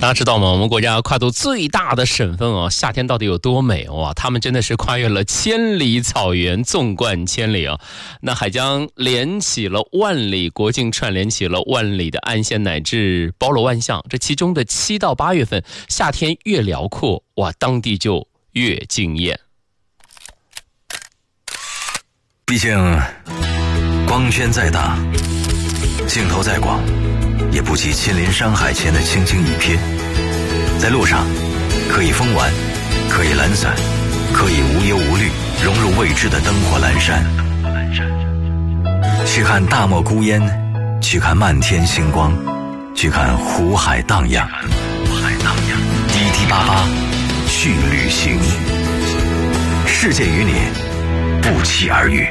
大家知道吗？我们国家跨度最大的省份啊，夏天到底有多美哇？他们真的是跨越了千里草原，纵贯千里啊！那还将连起了万里，国境串联起了万里的安县，乃至包罗万象。这其中的7到8月份，夏天越辽阔，哇，当地就越惊艳。 毕竟，光圈再大，镜头再广，也不及亲临山海前的轻轻一瞥。在路上，可以疯玩，可以懒散，可以无忧无虑，融入未知的灯火阑珊。去看大漠孤烟，去看漫天星光，去看湖海荡漾。滴滴八八去旅行，世界与你不期而遇。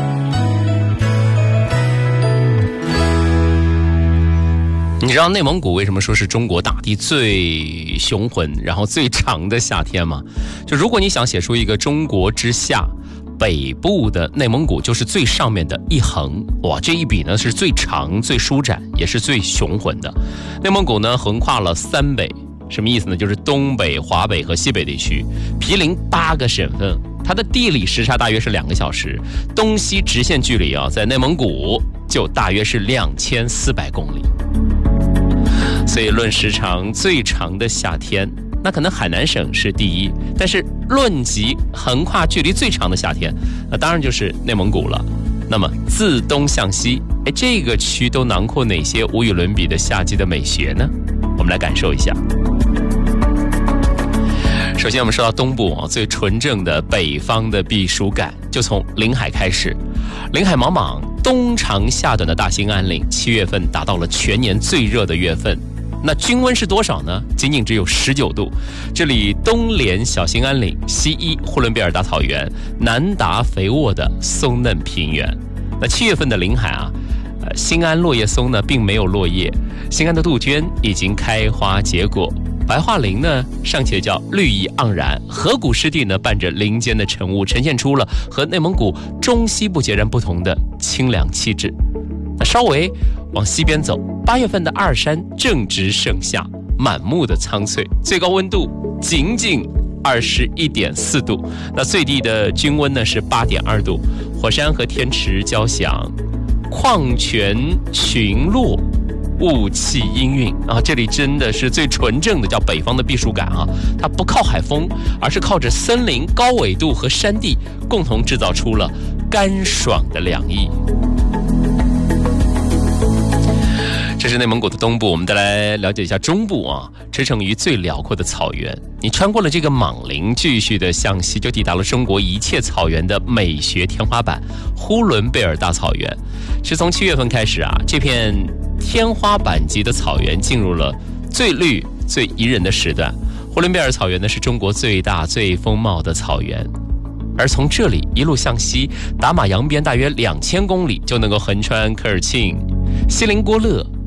你知道内蒙古为什么说是中国大地最雄浑然后最长的夏天吗？就如果你想写出一个中国之夏，北部的内蒙古就是最上面的一横，哇，这一笔呢是最长最舒展也是最雄浑的。内蒙古呢横跨了3北，什么意思呢？就是东北、华北和西北地区，毗邻8个省份，它的地理时差大约是2个小时，东西直线距离啊，在内蒙古就大约是2400公里。所以论时长最长的夏天，那可能海南省是第一，但是论及横跨距离最长的夏天，那当然就是内蒙古了。那么自东向西，这个区都囊括哪些无与伦比的夏季的美学呢？我们来感受一下。首先我们说到东部最纯正的北方的避暑感，就从临海开始。临海茫茫，冬长夏短的大兴安岭，7月份达到了全年最热的月份。那均温是多少呢？仅仅只有19度。这里东连小兴安岭，西依呼伦贝尔大草原，南达肥沃的松嫩平原。那7月份的临海啊，兴安落叶松呢并没有落叶，兴安的杜鹃已经开花结果，白桦林呢尚且叫绿意盎然，河谷湿地呢伴着林间的晨雾，呈现出了和内蒙古中西部截然不同的清凉气质。那稍微往西边走，8月份的二山正值盛夏，满目的苍翠，最高温度仅仅21.4度，那最低的均温呢是8.2度，火山和天池交响，矿泉群落，雾气氤氲啊！这里真的是最纯正的叫北方的避暑感啊！它不靠海风，而是靠着森林、高纬度和山地共同制造出了干爽的凉意。这是内蒙古的东部，我们再来了解一下中部啊，驰骋于最辽阔的草原。你穿过了这个莽陵，继续的向西，就抵达了中国一切草原的美学天花板——呼伦贝尔大草原。是从7月份开始啊，这片天花板级的草原进入了最绿、最宜人的时段。呼伦贝尔草原呢，是中国最大、最丰茂的草原。而从这里一路向西，达马扬边大约2000公里，就能够横穿科尔沁、锡林郭勒、